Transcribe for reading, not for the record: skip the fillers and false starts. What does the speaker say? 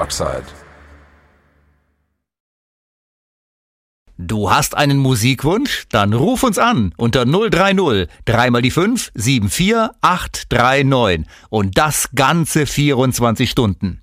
Darkside. Du hast einen Musikwunsch? Dann ruf uns an unter 030 3 mal die 5 74839 und das ganze 24 Stunden.